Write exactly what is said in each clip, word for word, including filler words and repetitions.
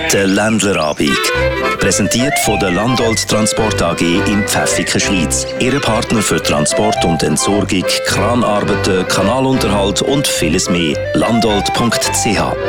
Der Ländlerabend. Präsentiert von der Landolt Transport A G in Pfäffiken, Schweiz. Ihre Partner für Transport und Entsorgung, Kranarbeiten, Kanalunterhalt und vieles mehr. landolt punkt c h.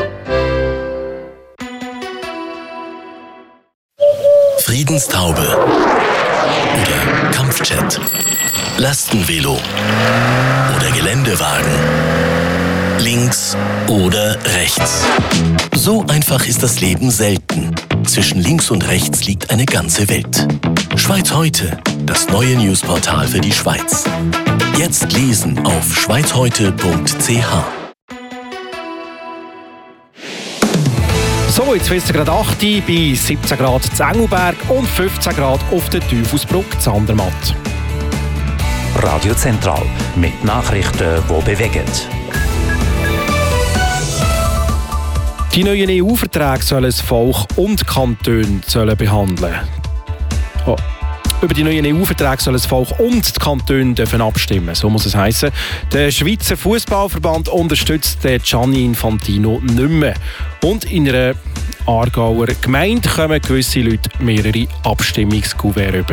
Friedenstaube oder Kampfjet, Lastenvelo oder Geländewagen, links oder rechts. So einfach ist das Leben selten. Zwischen links und rechts liegt eine ganze Welt. Schweiz heute, das neue Newsportal für die Schweiz. Jetzt lesen auf schweiz heute punkt c h. So, jetzt wird es gerade acht bei siebzehn Grad zu Engelberg und fünfzehn Grad auf der Teufelsbrücke zu Andermatt. Radio Zentral mit Nachrichten, die bewegen. Die neuen E U-Verträge sollen das Volk und die Kantone sollen behandeln. Oh. Über die neuen E U-Verträge sollen das Volk und die Kantone dürfen abstimmen, so muss es heißen. Der Schweizer Fußballverband unterstützt den Gianni Infantino nicht mehr. Und in einer Aargauer Gemeinde kommen gewisse Leute mehrere Abstimmungskuvert über.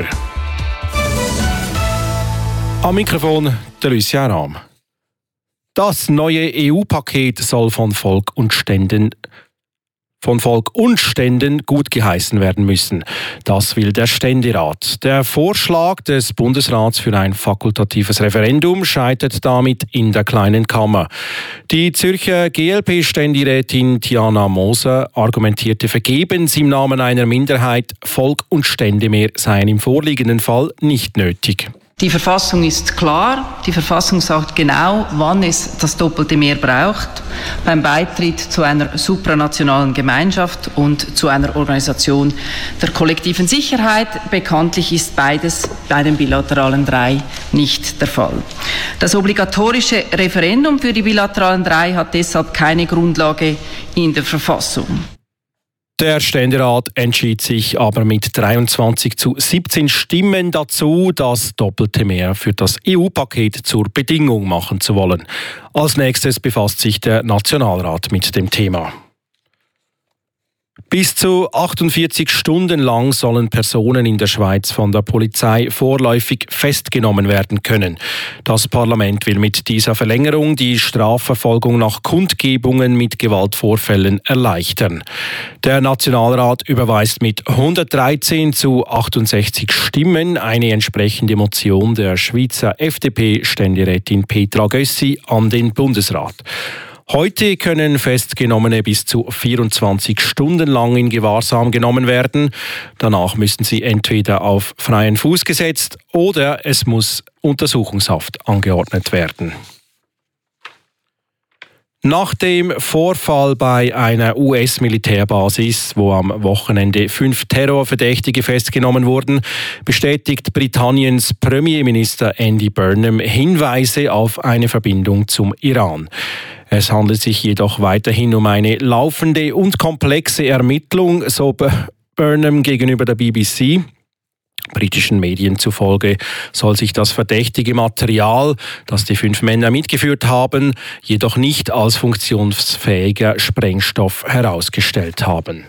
Am Mikrofon der Lucien Rahm. Das neue E U-Paket soll von Volk und Ständen von Volk und Ständen gut geheißen werden müssen. Das will der Ständerat. Der Vorschlag des Bundesrats für ein fakultatives Referendum scheitert damit in der kleinen Kammer. Die Zürcher G L P-Ständerätin Tiana Moser argumentierte vergebens im Namen einer Minderheit, Volk und Ständemehr seien im vorliegenden Fall nicht nötig. Die Verfassung ist klar. Die Verfassung sagt genau, wann es das doppelte Mehr braucht. Beim Beitritt zu einer supranationalen Gemeinschaft und zu einer Organisation der kollektiven Sicherheit. Bekanntlich ist beides bei den bilateralen drei nicht der Fall. Das obligatorische Referendum für die bilateralen drei hat deshalb keine Grundlage in der Verfassung. Der Ständerat entschied sich aber mit dreiundzwanzig zu siebzehn Stimmen dazu, das doppelte Mehr für das E U-Paket zur Bedingung machen zu wollen. Als nächstes befasst sich der Nationalrat mit dem Thema. Bis zu achtundvierzig Stunden lang sollen Personen in der Schweiz von der Polizei vorläufig festgenommen werden können. Das Parlament will mit dieser Verlängerung die Strafverfolgung nach Kundgebungen mit Gewaltvorfällen erleichtern. Der Nationalrat überweist mit hundertdreizehn zu achtundsechzig Stimmen eine entsprechende Motion der Schweizer F D P-Ständerätin Petra Gössi an den Bundesrat. Heute können Festgenommene bis zu vierundzwanzig Stunden lang in Gewahrsam genommen werden. Danach müssen sie entweder auf freien Fuß gesetzt oder es muss Untersuchungshaft angeordnet werden. Nach dem Vorfall bei einer U S-Militärbasis, wo am Wochenende fünf Terrorverdächtige festgenommen wurden, bestätigt Britanniens Premierminister Andy Burnham Hinweise auf eine Verbindung zum Iran. Es handelt sich jedoch weiterhin um eine laufende und komplexe Ermittlung, so Burnham gegenüber der B B C. Britischen Medien zufolge soll sich das verdächtige Material, das die fünf Männer mitgeführt haben, jedoch nicht als funktionsfähiger Sprengstoff herausgestellt haben.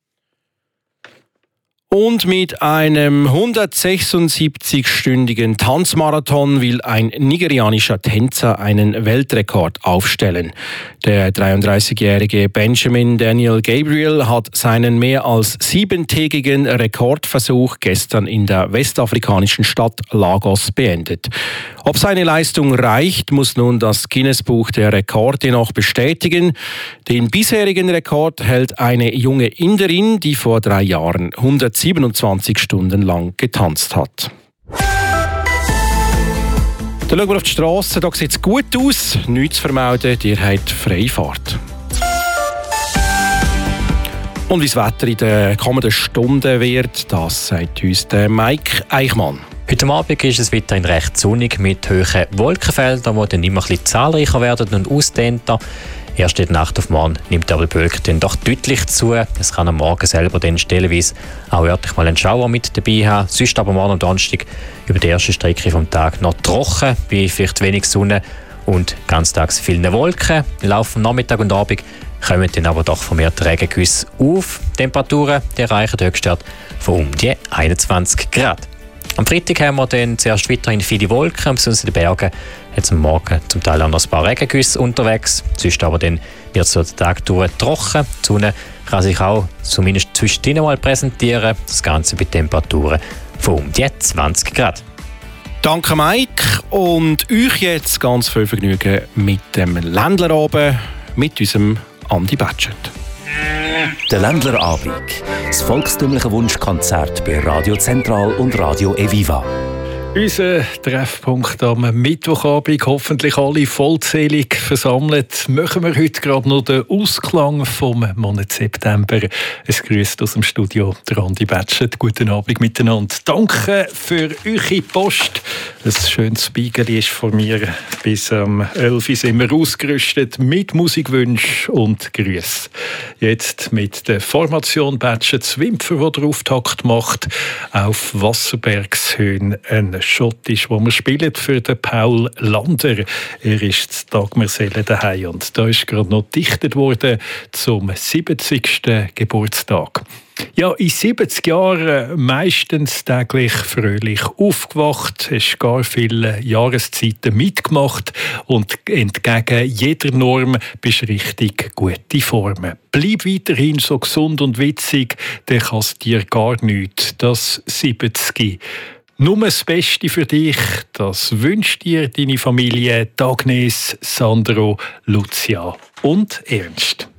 Und mit einem hundertsechsundsiebzig-stündigen Tanzmarathon will ein nigerianischer Tänzer einen Weltrekord aufstellen. Der dreiunddreißigjährige Benjamin Daniel Gabriel hat seinen mehr als siebentägigen Rekordversuch gestern in der westafrikanischen Stadt Lagos beendet. Ob seine Leistung reicht, muss nun das Guinness-Buch der Rekorde noch bestätigen. Den bisherigen Rekord hält eine junge Inderin, die vor drei Jahren hundertsiebenundzwanzig Stunden lang getanzt hat. Dann schauen wir auf die Strasse. Da sieht es gut aus. Nichts zu vermelden, ihr habt Freifahrt. Und wie das Wetter in den kommenden Stunden wird, das sagt uns der Mike Eichmann. Heute Abend ist es weiterhin recht sonnig mit hohen Wolkenfeldern, die dann immer ein bisschen zahlreicher werden und ausdehnter. Erst in der Nacht auf morgen nimmt aber die Wolke dann doch deutlich zu. Es kann am Morgen selber dann stellenweise auch örtlich mal einen Schauer mit dabei haben. Sonst aber morgen und Donnerstag über die erste Strecke vom Tag noch trocken, bei vielleicht wenig Sonne und ganztags vielen Wolken. Im Laufe des Nachmittag und Abend kommen dann aber doch vermehrt Regengüsse auf. Die Temperaturen die erreichen Höchstwert von um die einundzwanzig Grad. Am Freitag haben wir dann zuerst weiterhin viele Wolken, besonders in den Bergen hat es am Morgen zum Teil auch noch ein paar Regengüsse unterwegs. Sonst aber dann wird es so den Tag durch trocken. Die Sonne kann sich auch zumindest zwischendrin mal präsentieren. Das Ganze bei Temperaturen von um die zwanzig Grad. Danke Mike und euch jetzt ganz viel Vergnügen mit dem Ländlerabend mit unserem Andi Batschet. Der Ländlerabend. Das volkstümliche Wunschkonzert bei Radio Zentral und Radio Eviva. Unser Treffpunkt am Mittwochabend, hoffentlich alle vollzählig versammelt, machen wir heute gerade noch den Ausklang vom Monat September. Es grüßt aus dem Studio der Andi Batschet. Guten Abend miteinander. Danke für eure Post. Ein schönes Spiegel ist vor mir. Bis am elf Uhr sind wir ausgerüstet mit Musikwünschen und Grüßen. Jetzt mit der Formation Batschet Wimpfer, die den Auftakt macht, auf Wasserbergshöhen. Ein Schottisch, wo wir spielen für den Paul Lander. Er ist zu Dagmersellen daheim und da ist gerade noch gedichtet worden zum siebzigsten Geburtstag. Ja, in siebzig Jahren meistens täglich fröhlich aufgewacht, hast gar viele Jahreszeiten mitgemacht und entgegen jeder Norm bist du richtig gute Form. Bleib weiterhin so gesund und witzig, dann kann es dir gar nichts, das siebzig. Nur das Beste für dich, das wünscht dir deine Familie Agnes, Sandro, Lucia und Ernst.